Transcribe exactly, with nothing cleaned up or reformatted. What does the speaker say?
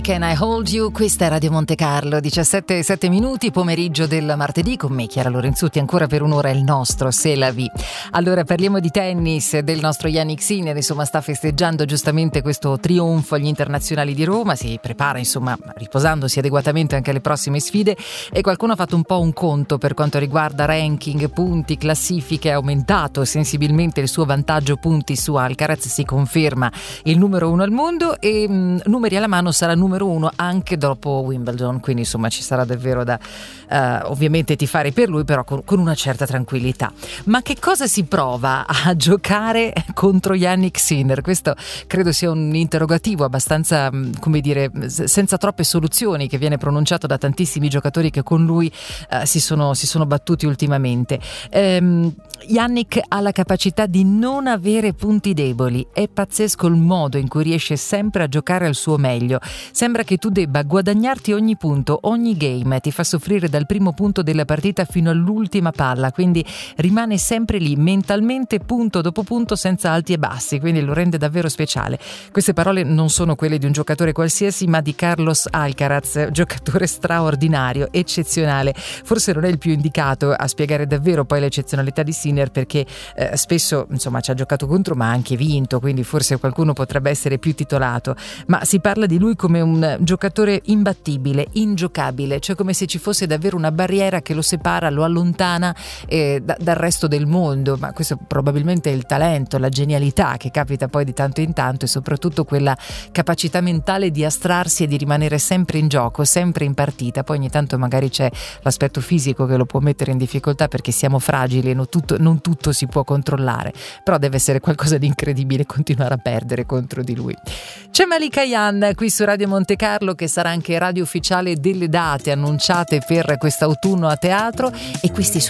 Can I Hold You? Questa è Radio Monte Carlo, diciassette e sette minuti, pomeriggio del martedì, con me Chiara Lorenzutti, ancora per un'ora il nostro C'est la vie. Allora parliamo di tennis, del nostro Jannik Sinner, insomma sta festeggiando giustamente questo trionfo agli internazionali di Roma, si prepara insomma riposandosi adeguatamente anche alle prossime sfide, e qualcuno ha fatto un po' un conto per quanto riguarda ranking, punti, classifiche, ha aumentato sensibilmente il suo vantaggio punti su Alcaraz, si conferma il numero uno al mondo e mh, numeri alla mano sarà numero uno anche dopo Wimbledon, quindi insomma ci sarà davvero da uh, ovviamente tifare per lui, però con, con una certa tranquillità. Ma che cosa si prova a giocare contro Jannik Sinner? Questo credo sia un interrogativo abbastanza, come dire, senza troppe soluzioni, che viene pronunciato da tantissimi giocatori che con lui uh, si sono, si sono battuti ultimamente. Um, Jannik ha la capacità di non avere punti deboli, è pazzesco il modo in cui riesce sempre a giocare al suo meglio. Sembra che tu debba guadagnarti ogni punto, ogni game, ti fa soffrire dal primo punto della partita fino all'ultima palla, quindi rimane sempre lì mentalmente, punto dopo punto, senza alti e bassi, quindi lo rende davvero speciale. Queste parole non sono quelle di un giocatore qualsiasi, ma di Carlos Alcaraz, giocatore straordinario, eccezionale. Forse non è il più indicato a spiegare davvero poi l'eccezionalità di Sinner, perché eh, spesso insomma ci ha giocato contro ma ha anche vinto, quindi forse qualcuno potrebbe essere più titolato, ma si parla di lui come un giocatore imbattibile, ingiocabile, cioè come se ci fosse davvero una barriera che lo separa, lo allontana eh, da, dal resto del mondo. Ma questo probabilmente è il talento, la genialità che capita poi di tanto in tanto, e soprattutto quella capacità mentale di astrarsi e di rimanere sempre in gioco, sempre in partita. Poi ogni tanto magari c'è l'aspetto fisico che lo può mettere in difficoltà, perché siamo fragili e non tutto, non tutto si può controllare, però deve essere qualcosa di incredibile continuare a perdere contro di lui. C'è Malika Ayane qui su Radio Monte Carlo, che sarà anche radio ufficiale delle date annunciate per quest'autunno a teatro, e questi sono